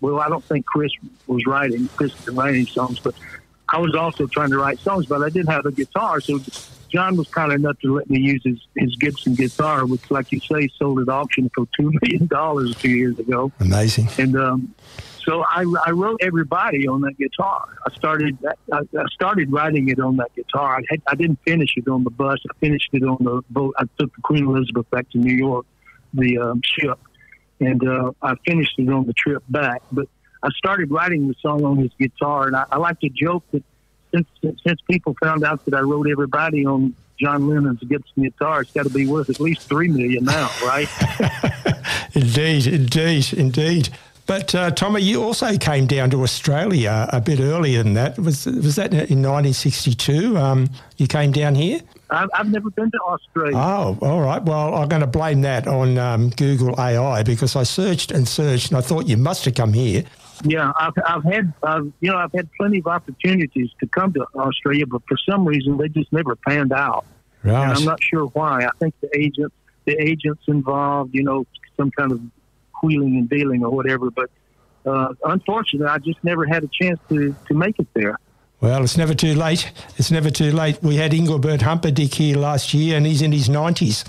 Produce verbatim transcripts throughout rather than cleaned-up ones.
well, I don't think Chris was writing, Chris was writing songs, but I was also trying to write songs, but I didn't have a guitar. So John was kind enough to let me use his, his Gibson guitar, which, like you say, sold at auction for two million dollars a few years ago. Amazing. And um, so I, I wrote Everybody on that guitar. I started I, I started writing it on that guitar. I, had, I didn't finish it on the bus. I finished it on the boat. I took the Queen Elizabeth back to New York, the um, ship, and uh, I finished it on the trip back. But I started writing the song on his guitar, and I, I like to joke that since since people found out that I wrote Everybody on John Lennon's Gibson guitar, it's got to be worth at least three million now, right? Indeed, indeed, indeed. But uh, Tommy, you also came down to Australia a bit earlier than that. Was was that in nineteen sixty-two? Um, you came down here? I've, I've never been to Australia. Oh, all right. Well, I'm going to blame that on um, Google A I because I searched and searched and I thought you must have come here. Yeah, I've, I've had, I've, you know, I've had plenty of opportunities to come to Australia, but for some reason they just never panned out. Right. And I'm not sure why. I think the agents, the agents involved, you know, some kind of wheeling and dealing or whatever. But uh, unfortunately, I just never had a chance to, to make it there. Well, it's never too late. It's never too late. We had Engelbert Humperdinck here last year, and he's in his nineties.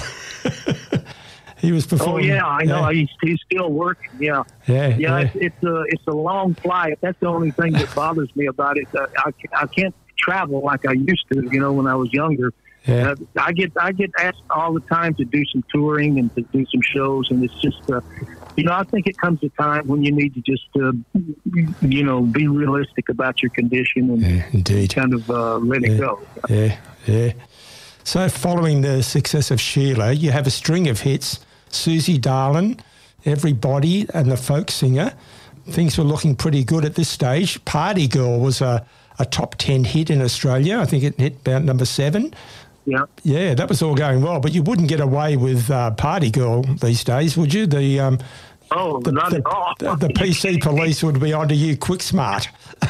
He was performing. Oh yeah, I know. Yeah. He's he's still working. Yeah, yeah, yeah. yeah. It's, it's a it's a long flight. That's the only thing that bothers me about it. Uh, I I can't travel like I used to. You know, when I was younger. Yeah. Uh, I get I get asked all the time to do some touring and to do some shows, and it's just, uh, you know, I think it comes a time when you need to just, uh, you know, be realistic about your condition and yeah, indeed. kind of uh, let yeah. it go. Yeah, yeah. So following the success of Sheila, you have a string of hits, Susie Darlin, Everybody and The Folk Singer. Things were looking pretty good at this stage. Party Girl was a, a top ten hit in Australia. I think it hit about number seven. Yeah, yeah, that was all going well, but you wouldn't get away with uh, Party Girl these days, would you? The um, oh, the, not the, at all. The, the P C police would be onto you quick smart.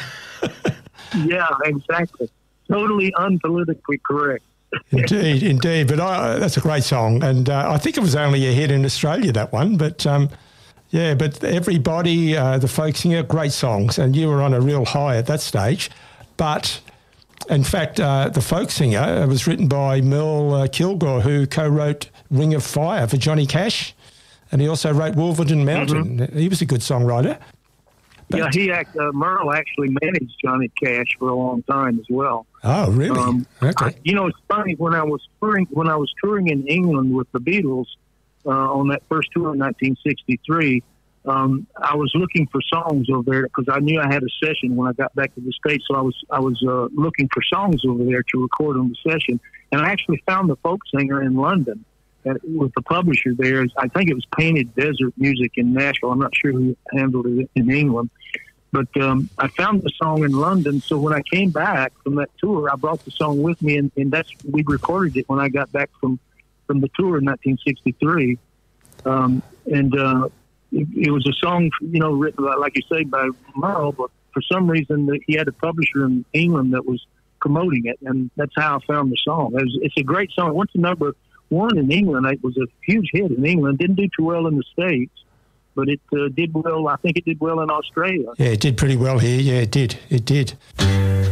Yeah, exactly. Totally unpolitically correct. Indeed, indeed. But I, that's a great song, and uh, I think it was only a hit in Australia, that one. But um, yeah, but Everybody, uh, The Folk Singer, great songs, and you were on a real high at that stage. But in fact, uh, The Folk Singer was written by Merle uh, Kilgore, who co-wrote Ring of Fire for Johnny Cash, and he also wrote Wolverton Mountain. Mm-hmm. He was a good songwriter. But yeah, he act, uh, Merle actually managed Johnny Cash for a long time as well. Oh, really? Um, okay. I, you know, it's funny when I was touring when I was touring in England with the Beatles uh, on that first tour in nineteen sixty-three. Um, I was looking for songs over there because I knew I had a session when I got back to the States. So I was I was uh, looking for songs over there to record on the session, and I actually found The Folk Singer in London at, with the publisher there. I think it was Painted Desert Music in Nashville. I'm not sure who handled it in England, but um, I found the song in London. So when I came back from that tour, I brought the song with me, and, and that's we recorded it when I got back from from the tour in nineteen sixty-three, um, and. Uh, It, it was a song, you know, written, by, like you say, by Merle, but for some reason he had a publisher in England that was promoting it, and that's how I found the song. It was, it's a great song. It went to number one in England. It was a huge hit in England. Didn't do too well in the States, but it uh, did well. I think it did well in Australia. Yeah, it did pretty well here. Yeah, it did. It did.